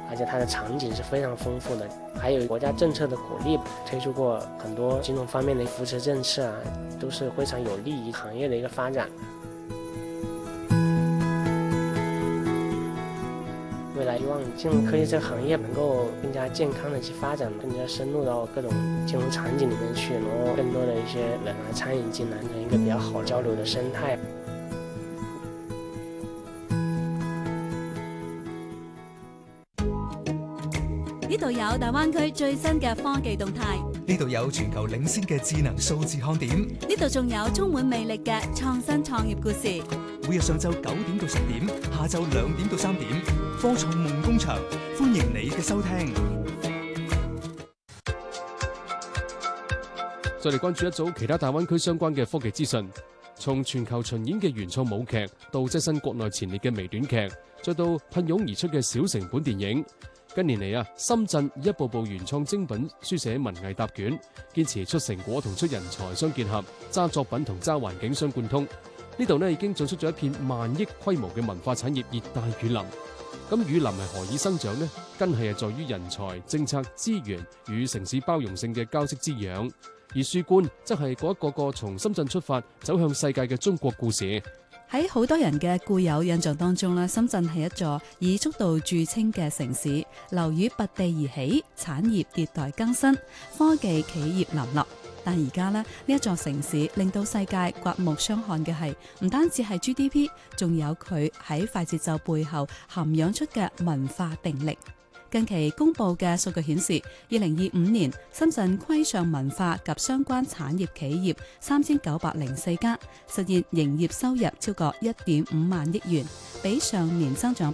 而且它的场景是非常丰富的。还有国家政策的鼓励，推出过很多金融方面的扶持政策啊，都是非常有利于行业的一个发展。未来希望金融科技这个行业能够更加健康的去发展，更加深入到各种金融场景里面去，然后更多的一些人来参与进来，一个比较好交流的生态。 呢度有大灣區最新嘅科技動態， 呢度有全球領先嘅智能數字看點， 呢度仲有充滿魅力嘅創新創業故事。 每日上晝9點到10點，下晝2點到3點，科創夢工場，歡迎你嘅收聽。 再嚟關注一組其他大灣區相關嘅科技資訊，從全球巡演嘅原創舞劇，到躋身國內前列嘅微短劇，再到噴湧而出嘅小成本電影。近年嚟深圳以一部部原創精品書寫文藝答卷，堅持出成果同出人才相結合，揸作品同揸環境相貫通。呢度已經做出咗一片萬億規模嘅文化產業熱帶雨林。咁雨林係何以生長呢？根係在於人才、政策、資源與城市包容性嘅交織滋養。而樹冠則係嗰一個從深圳出發走向世界嘅中國故事。 喺好多人嘅固有印象當中咧，深圳係一座以速度著稱嘅城市，樓宇拔地而起，產業迭代更新，科技企業林立。但而家呢一座城市令到世界刮目相看嘅係，唔單止係 GDP， 仲有佢喺快節奏背後涵養出嘅文化定力。近期公布嘅數據顯示，2025年深圳規上文化及相關產業企業3904家，實現營業收入超過1.5萬億元，比上年增長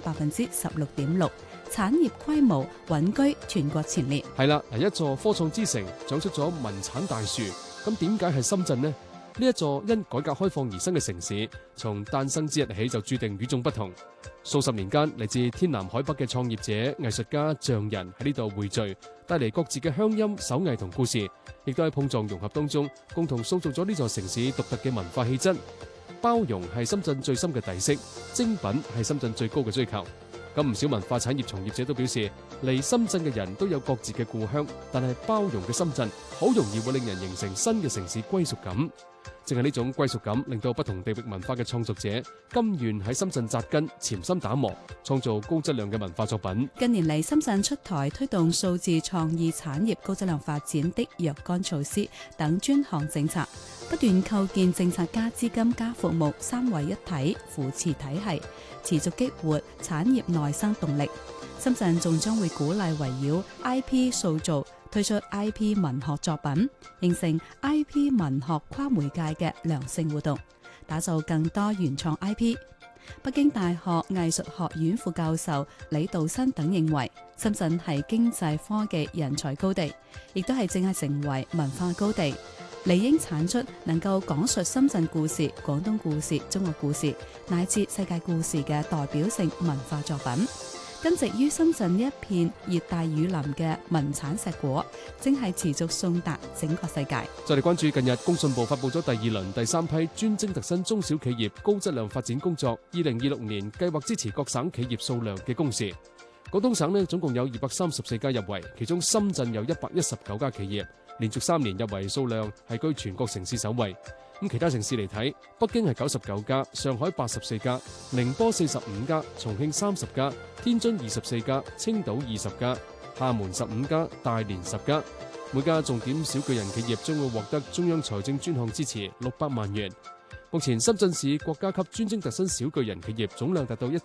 16.6%，產業規模穩居全國前列。 係啦，一座科創之城長出咗文產大樹，咁點解係深圳呢？呢一座因改革開放而生嘅城市，從誕生之日起就注定與眾不同。數十年間，嚟自天南海北嘅創業者、藝術家、匠人喺呢度匯聚，帶嚟各自嘅鄉音、手藝同故事，亦都喺碰撞融合當中，共同塑造咗呢座城市獨特嘅文化氣質。包容係深圳最深嘅底色，精品係深圳最高嘅追求。咁唔少文化產業從業者都表示，嚟深圳嘅人都有各自嘅故鄉，但係包容嘅深圳好容易會令人形成新嘅城市歸屬感。正係呢種歸屬感，令到不同地域文化嘅創作者甘願喺深圳扎根、潛心打磨，創造高質量嘅文化作品。 近年嚟，深圳出台推動數字創意產業高質量發展的若干措施等專項政策，不斷構建政策加資金加服務三位一體扶持體系，持續激活產業內生動力。深圳仲將會鼓勵圍繞 IP 塑造，推出 IP 文學作品，形成 IP 文學跨媒介嘅良性互動，打造更多原創 IP。北京大學藝術學院副教授李道新等認為，深圳係經濟科技人才高地，亦都係正係成為文化高地，理應產出能夠講述深圳故事、廣東故事、中國故事乃至世界故事嘅代表性文化作品。根植於深圳呢一片熱帶雨林嘅文產碩果，正係持續送達整個世界。 再嚟關注近日工信部發布咗第2輪第3批專精特新中小企業高質量發展工作2026年計劃支持各省企業數量嘅公示。廣東省總共有234家入圍，其中深圳有119家企業，連續3年入圍數量係居全國城市首位。咁其他城市嚟睇，北京係99家，上海84家，寧波45家，重慶30家，天津24家，青島20家，廈門15家，大連10家。每家重點小巨人企業將會獲得中央財政專項支持600萬元。目前深圳市國家級專精特新小巨人企業總量達到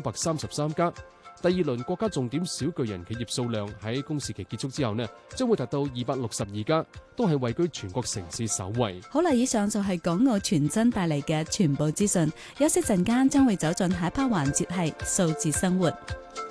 1333家。第2輪國家重點小巨人企業數量喺公示期結束之後將會達到262家，都係位居全國城市首位。 好啦，以上就係港澳傳真帶嚟嘅全部資訊。休息陣間將會走進下一 part 環節係數字生活。